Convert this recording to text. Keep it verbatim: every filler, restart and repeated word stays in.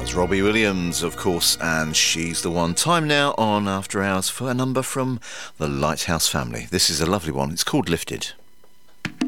Robbie Williams, of course, and She's the One. Time now on After Hours for a number from the Lighthouse family. This is a lovely one. It's called Lifted.